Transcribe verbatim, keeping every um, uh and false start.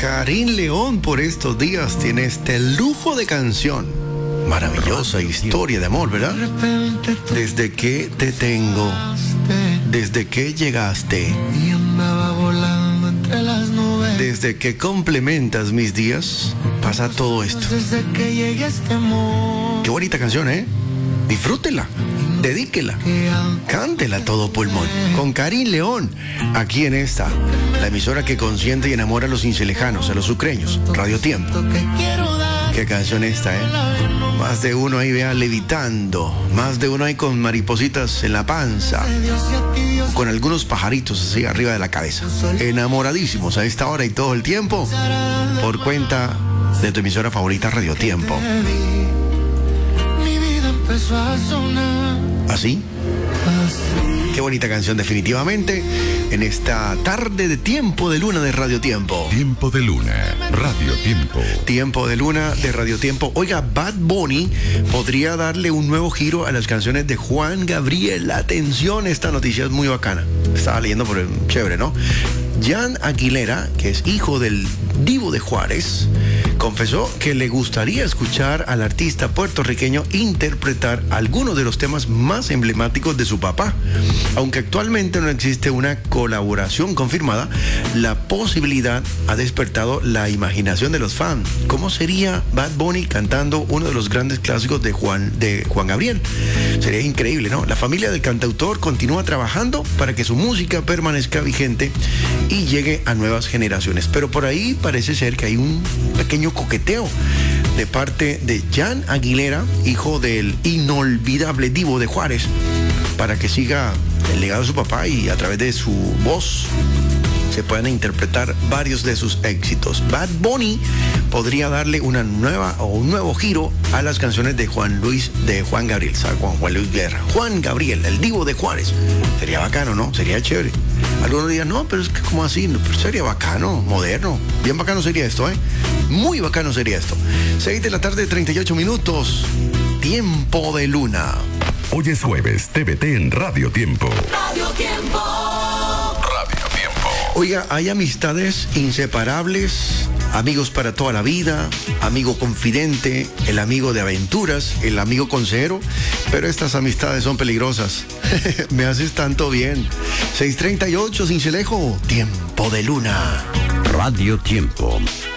Karin León por estos días tiene este lujo de canción. Maravillosa historia de amor, ¿verdad? Desde que te tengo, desde que llegaste, y andaba volando entre las nubes. Desde que complementas mis días, pasa todo esto. Desde que llegué a este amor. Qué bonita canción, ¿eh? Disfrútela, dedíquela, cántela a todo pulmón. Con Karin León, aquí en esta, la emisora que consiente y enamora a los incelejanos, a los sucreños, Radio Tiempo. Qué canción esta, ¿eh? Más de uno ahí, vea, levitando. Más de uno ahí con maripositas en la panza. Con algunos pajaritos así arriba de la cabeza. Enamoradísimos a esta hora y todo el tiempo. Por cuenta de tu emisora favorita, Radio Tiempo. ¿Así? Qué bonita canción, definitivamente, en esta tarde de Tiempo de Luna de Radio Tiempo. Tiempo de Luna, Radio Tiempo. Tiempo de Luna de Radio Tiempo. Oiga, Bad Bunny podría darle un nuevo giro a las canciones de Juan Gabriel. Atención, esta noticia es muy bacana. Estaba leyendo por el chévere, ¿no? Jan Aguilera, que es hijo del Divo de Juárez, confesó que le gustaría escuchar al artista puertorriqueño interpretar algunos de los temas más emblemáticos de su papá. Aunque actualmente no existe una colaboración confirmada, la posibilidad ha despertado la imaginación de los fans. ¿Cómo sería Bad Bunny cantando uno de los grandes clásicos de Juan, de Juan Gabriel? Sería increíble, ¿no? La familia del cantautor continúa trabajando para que su música permanezca vigente y llegue a nuevas generaciones. Pero por ahí parece ser que hay un pequeño coqueteo de parte de Jan Aguilera, hijo del inolvidable Divo de Juárez, para que siga el legado de su papá y a través de su voz se puedan interpretar varios de sus éxitos. Bad Bunny podría darle una nueva o un nuevo giro a las canciones de Juan Luis, de Juan Gabriel, ¿sabes? Juan, Juan Luis Guerra. Juan Gabriel, el Divo de Juárez. Sería bacano, ¿no? Sería chévere. Algunos dirían, no, pero es que como así, no, pero sería bacano, moderno. Bien bacano sería esto, ¿eh? Muy bacano sería esto. seis de la tarde, treinta y ocho minutos. Tiempo de Luna. Hoy es jueves, T V T en Radio Tiempo. Radio Tiempo. Radio Tiempo. Oiga, hay amistades inseparables, amigos para toda la vida, amigo confidente, el amigo de aventuras, el amigo consejero, pero estas amistades son peligrosas. Me haces tanto bien. seis treinta y ocho, Cincelejo, Tiempo de Luna. Radio Tiempo.